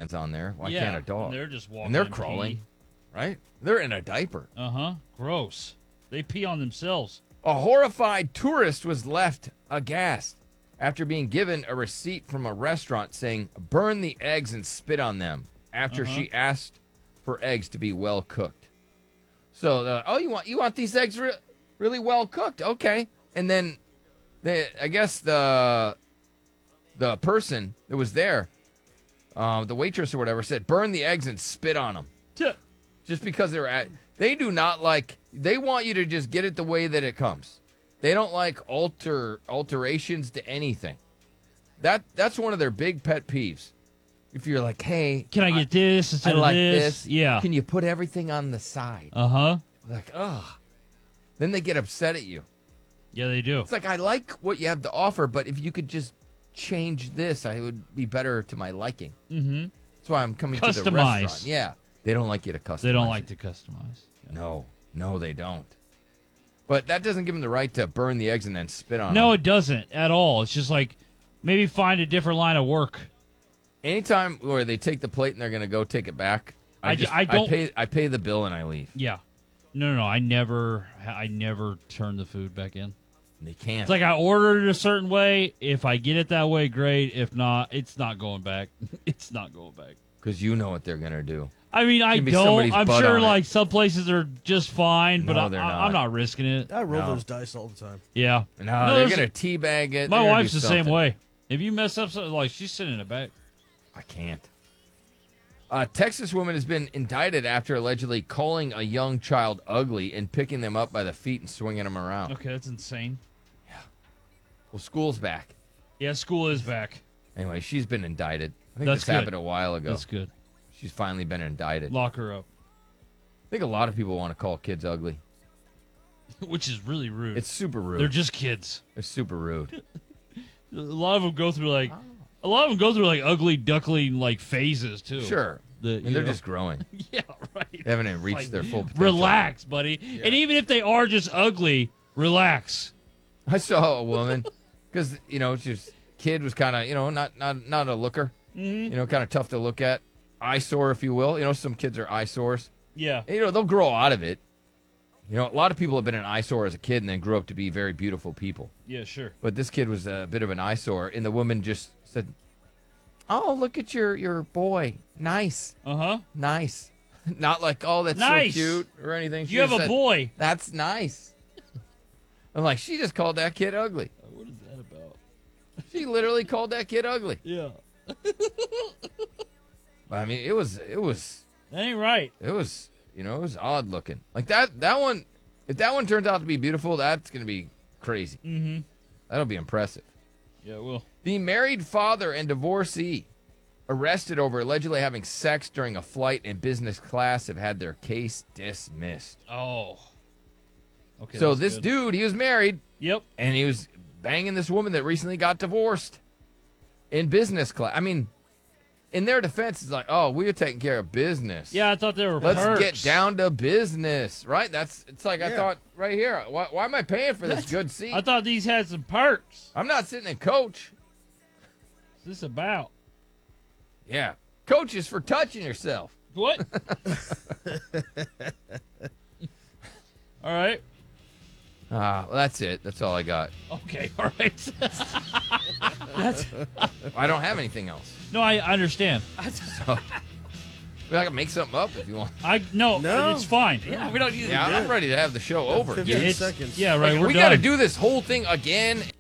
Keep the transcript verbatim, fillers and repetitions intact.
hands on there. Why yeah, can't a dog? And they're just walking. And they're and crawling, pee. right? They're in a diaper. Uh-huh. Gross. They pee on themselves. A horrified tourist was left aghast after being given a receipt from a restaurant saying, burn the eggs and spit on them, after Uh-huh. she asked for eggs to be well cooked. So, uh, oh, you want you want these eggs re- really well cooked? Okay. And then, they, I guess the the person that was there, uh, the waitress or whatever, said, burn the eggs and spit on them. Tuh. Just because they're at, they do not like, they want you to just get it the way that it comes. They don't like alter alterations to anything. That That's one of their big pet peeves. If you're like, hey, Can I get this I instead of like this? this. Yeah. Can you put everything on the side? Uh-huh. Like, ugh. Then they get upset at you. Yeah, they do. It's like, I like what you have to offer, but if you could just change this, I would be better to my liking. Mm-hmm. That's why I'm coming to the Customize. restaurant. Yeah. They don't like you to customize. They don't it. like to customize. No. No, they don't. But that doesn't give them the right to burn the eggs and then spit on No, them. it doesn't at all. It's just like maybe find a different line of work. Anytime where they take the plate and they're going to go take it back, I, I- just, I don't- pay, I pay the bill and I leave. Yeah. No, no, no. I never, I never turn the food back in. They can't. It's like I ordered it a certain way. If I get it that way, great. If not, it's not going back. It's not going back. Because you know what they're going to do. I mean, I Gonna be don't. somebody's I'm butt sure on it. like some places are just fine, but No, I, they're I, not. I'm not risking it. I roll No. those dice all the time. Yeah. No, No, they're there's going a- to teabag it. My They're gonna wife's do the same something. way. If you mess up something, like she's sitting in the back. I can't. A Texas woman has been indicted after allegedly calling a young child ugly and picking them up by the feet and swinging them around. Okay, that's insane. Well, school's back. Yeah, school is back. Anyway, she's been indicted. I think That's this good. happened a while ago. That's good. She's finally been indicted. Lock her up. I think a lot of people want to call kids ugly. Which is really rude. It's super rude. They're just kids. It's super rude. A lot of them go through like, a lot of them go through like ugly duckling like phases too. Sure. The, And you they're know. just growing. Yeah, right. They haven't even reached Like, their full potential. Relax, buddy. And even if they are just ugly, relax. I saw a woman because you know she's kid was kind of you know not not not a looker. Mm-hmm. You know, kind of tough to look at, eyesore if you will. You know, some kids are eyesores. Yeah. And, you know, they'll grow out of it. You know, a lot of people have been an eyesore as a kid and then grew up to be very beautiful people. Yeah, sure. But this kid was a bit of an eyesore, and the woman just said, "Oh, look at your your boy, nice, Uh huh. nice." Not like, "Oh, that's Nice. so cute" or anything. She You have just a said, boy. That's nice. I'm like, she just called that kid ugly. What is that about? She literally called that kid ugly. Yeah. I mean, it was it was That ain't right. it was you know it was odd looking. Like that that one. If that one turns out to be beautiful, that's gonna be crazy. Mm-hmm. That'll be impressive. Yeah, well. The married father and divorcee arrested over allegedly having sex during a flight in business class have had their case dismissed. Oh. Okay. so that's this good. dude, he was married Yep. and he was banging this woman that recently got divorced in business class. I mean, in their defense, it's like, oh, we're taking care of business. Yeah, I thought they were Let's perks. get down to business, right? That's it's like I Yeah. thought right here. Why, why am I paying for this good seat? I thought these had some perks. I'm not sitting in coach. What's this about? Yeah, coach is for touching yourself. What? All right. Ah, well, that's it. That's all I got. Okay. All right. I don't have anything else. No, I understand. So, I can make something up if you want. I no, No. it's fine. Yeah, we don't use Yeah, I'm ready to have the show over. fifteen dude. It's- seconds. Yeah, right. Like, we're we done. got to do this whole thing again